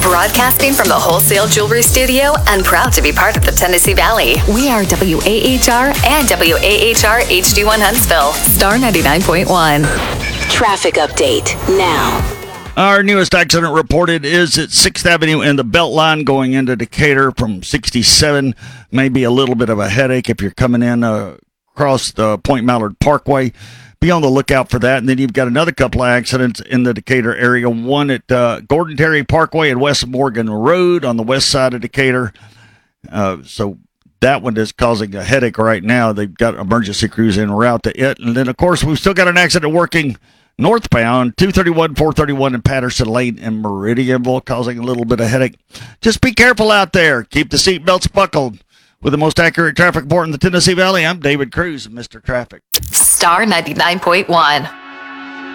Broadcasting from the Wholesale Jewelry Studio and proud to be part of the Tennessee Valley. We are WAHR and WAHR HD1 Huntsville. Star 99.1. Traffic update now. Our newest accident reported is at 6th Avenue and the Beltline going into Decatur from 67. Maybe a little bit of a headache if you're coming in across the Point Mallard Parkway. Be on the lookout for that. And then you've got another couple of accidents in the Decatur area. One at Gordon Terry Parkway and West Morgan Road on the west side of Decatur. So that one is causing a headache right now. They've got emergency crews en route to it. And then, of course, we've still got an accident working northbound, 231, 431 in Patterson Lane in Meridianville, causing a little bit of headache. Just be careful out there. Keep the seatbelts buckled. With the most accurate traffic report in the Tennessee Valley, I'm David Cruz, Mr. Traffic. Star 99.1.